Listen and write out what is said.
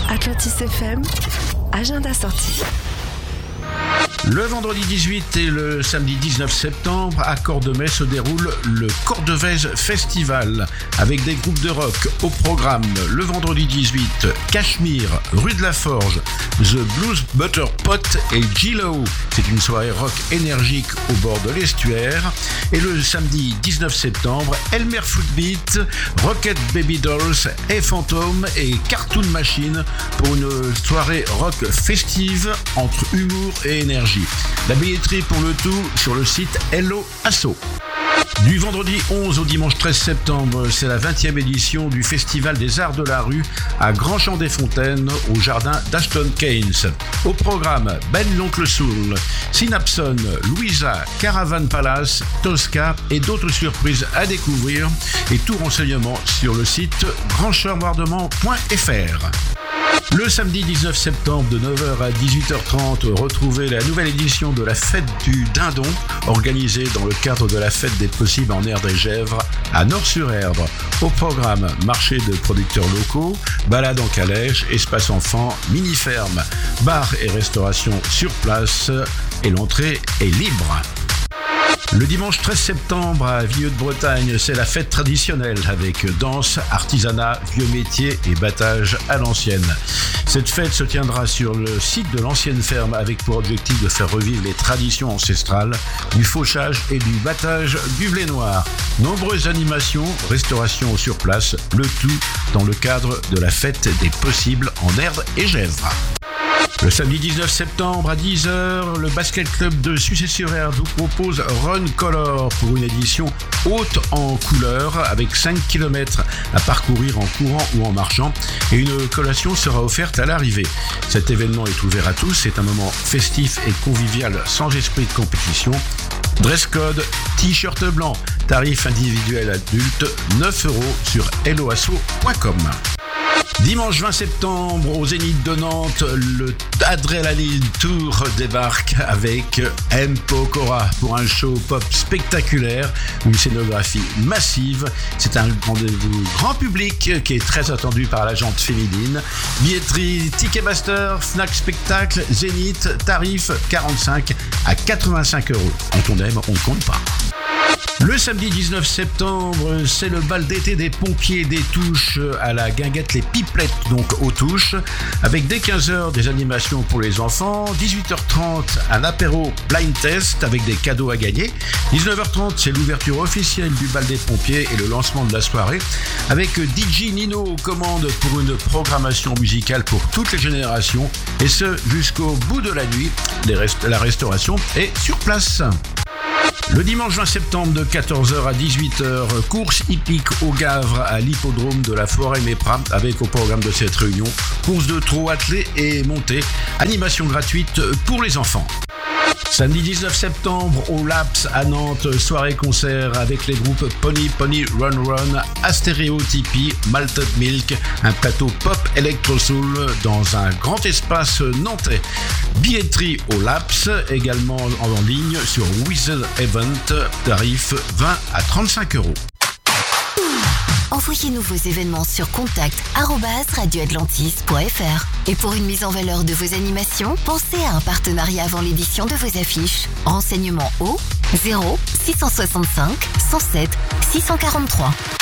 Atlantis FM, agenda sorti. Le vendredi 18 et le samedi 19 septembre, à Cordemais se déroule le Cordevez Festival avec des groupes de rock au programme. Le vendredi 18, Cachemire, Rue de la Forge, The Blues Butter Pot et G-Lo. C'est une soirée rock énergique au bord de l'estuaire. Et le samedi 19 septembre, Elmer Footbeat, Rocket Baby Dolls et Phantom et Cartoon Machine pour une soirée rock festive entre humour et énergie. La billetterie pour le tout sur le site Hello Asso. Du vendredi 11 au dimanche 13 septembre, c'est la 20e édition du Festival des Arts de la Rue à Grand-Champ-des-Fontaines au jardin d'Ashton Keynes. Au programme, Ben l'Oncle Soul, Synapson, Louisa, Caravan Palace, Tosca et d'autres surprises à découvrir et tout renseignement sur le site grandchamboardement.fr. Le samedi 19 septembre de 9h à 18h30, retrouvez la nouvelle édition de la Fête du Dindon, organisée dans le cadre de la Fête des Possibles en Erdre-et-Gèvres à Nord-sur-Erdre. Au programme, marché de producteurs locaux, balade en calèche, espace enfant, mini-ferme, bar et restauration sur place et l'entrée est libre. Le dimanche 13 septembre à Vieux-de-Bretagne, c'est la fête traditionnelle avec danse, artisanat, vieux métiers et battage à l'ancienne. Cette fête se tiendra sur le site de l'ancienne ferme avec pour objectif de faire revivre les traditions ancestrales du fauchage et du battage du blé noir. Nombreuses animations, restauration sur place, le tout dans le cadre de la fête des possibles en Erdre et Gèvres. Le samedi 19 septembre à 10h, le basket club de Sucé-sur-Erdre vous propose Run Color pour une édition haute en couleur avec 5 km à parcourir en courant ou en marchant et une collation sera offerte à l'arrivée. Cet événement est ouvert à tous, c'est un moment festif et convivial sans esprit de compétition. Dress code, t-shirt blanc, tarif individuel adulte 9€ sur helloasso.com. Dimanche 20 septembre, au Zénith de Nantes, le Adrenaline Tour débarque avec M. Pokora pour un show pop spectaculaire, une scénographie massive. C'est un rendez-vous grand public qui est très attendu par la gente féminine. Billetterie, Ticketmaster, Fnac Spectacle, Zénith, tarif 45 à 85€. Quand on aime, on ne compte pas. Le samedi 19 septembre, c'est le bal d'été des pompiers des Touches à la guinguette Les Pipelettes, donc aux Touches, avec dès 15h des animations pour les enfants, 18h30 un apéro blind test avec des cadeaux à gagner, 19h30 c'est l'ouverture officielle du bal des pompiers et le lancement de la soirée, avec DJ Nino aux commandes pour une programmation musicale pour toutes les générations, et ce jusqu'au bout de la nuit. La restauration est sur place. Le dimanche 20 septembre de 14h à 18h, course hippique au Gavre à l'hippodrome de la Forêt-Mépras avec au programme de cette réunion, course de trot attelé et montée, animation gratuite pour les enfants. Samedi 19 septembre au Laps à Nantes, soirée-concert avec les groupes Pony Pony Run Run, Astéréo Tipeee, Malted Milk, un plateau pop électro-soul dans un grand espace nantais. Billetterie au Laps, également en ligne sur Whistle Event, tarif 20 à 35€. Envoyez-nous vos événements sur contact@radioatlantis.fr. Et pour une mise en valeur de vos animations, pensez à un partenariat avant l'édition de vos affiches. Renseignements au 0 665 107 643.